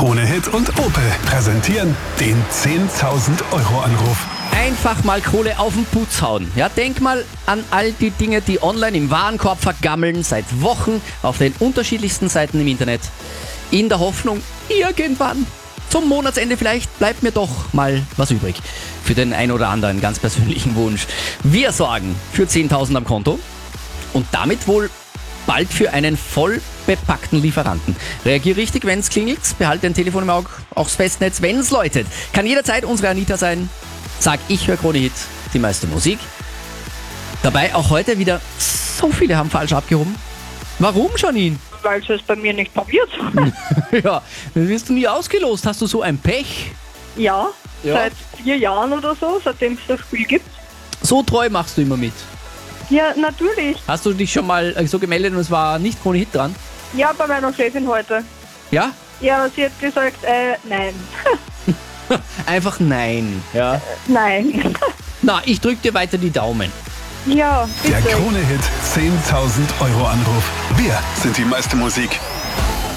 Krone-Hit und Opel präsentieren den 10.000 Euro Anruf. Einfach mal Kohle auf den Putz hauen. Ja, denk mal an all die Dinge, die online im Warenkorb vergammeln, seit Wochen auf den unterschiedlichsten Seiten im Internet. In der Hoffnung, irgendwann, zum Monatsende vielleicht, bleibt mir doch mal was übrig. Für den ein oder anderen ganz persönlichen Wunsch. Wir sorgen für 10.000 am Konto und damit wohl bald für einen voll bepackten Lieferanten. Reagier richtig, wenn's klingelt. Behalte dein Telefon im Auge, auch das Festnetz, wenn's läutet. Kann jederzeit unsere Anita sein. Sag, ich höre Krone-Hit, die meiste Musik. Dabei auch heute wieder so viele haben falsch abgehoben. Warum, Janine? Weil sie es bei mir nicht probiert. Ja, dann wirst du nie ausgelost. Hast du so ein Pech? Ja, Ja. seit 4 Jahren oder so, seitdem es das Spiel gibt. So treu machst du immer mit. Ja, natürlich. Hast du dich schon mal so gemeldet und es war nicht Krone-Hit dran? Ja, bei meiner Chefin heute. Ja? Ja, sie hat gesagt, nein. Einfach nein. Ja. Nein. Na, ich drück dir weiter die Daumen. Ja, Der bitte. Krone-Hit 10.000 Euro Anruf. Wir sind die meiste Musik.